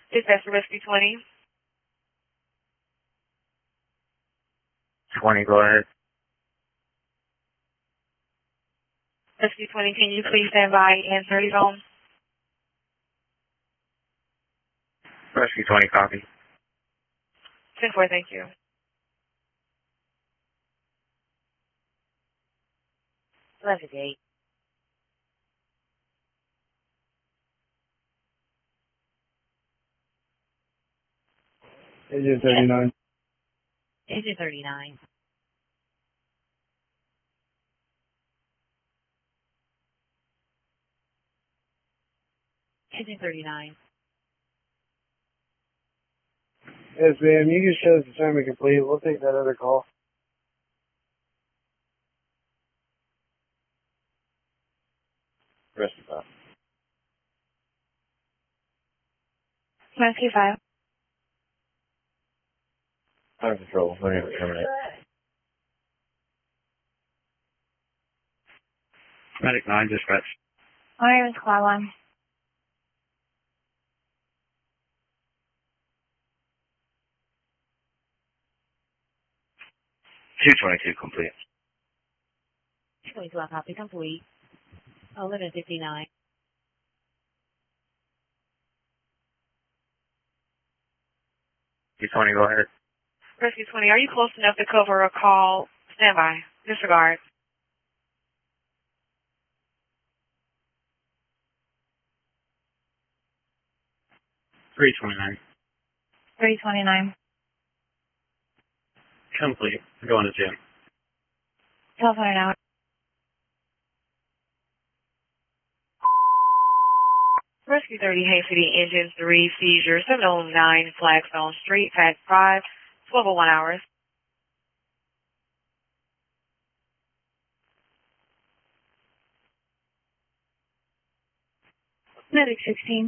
Dispatch for Rescue 20. 20, go ahead. Rescue 20, can you please stand by and 30 phone? Rescue 20, copy. 10-4, thank you. Levitate. Agent 39. Agent 39. Agent 39. Yes, ma'am. You can show us assignment complete. We'll take that other call. Rescue 5. Rescue 5. Fire control, let me terminate. Medic 9, dispatch. My name is Clyde. 222, complete. 22, copy complete. 11:59. Two 20, go ahead. Rescue 20, are you close enough to cover a call? Stand by. Disregard. Three 29. 329. Complete. Going to gym. Telephone an hour. Rescue 30, Hay City, Engine 3, seizure, 709 Flagstone Street, Pack 5, 1201 hours. Medic 16.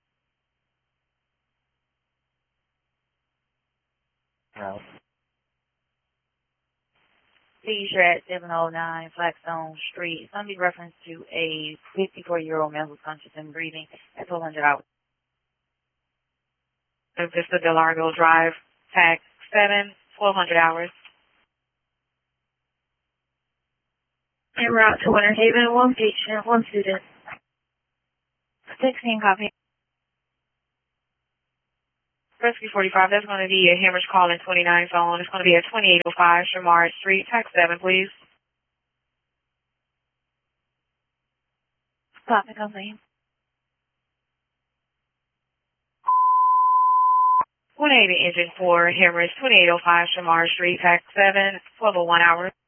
Out. Seizure at 709 Flagstone Street. It's going to be reference to a 54-year-old male who's conscious and breathing at 1200 hours. Vista Del Largo Drive, Pack 7, 1200 hours. En route to Winter Haven, one patient, one student. 16 copy. Rescue 45, that's going to be a hemorrhage call in 29 phone. It's going to be at 2805 Shamard Street, Pack 7, please. Copy, complete. 180 Engine 4, hemorrhage, 2805 Shamard Street, Pack 7, 1201 hours.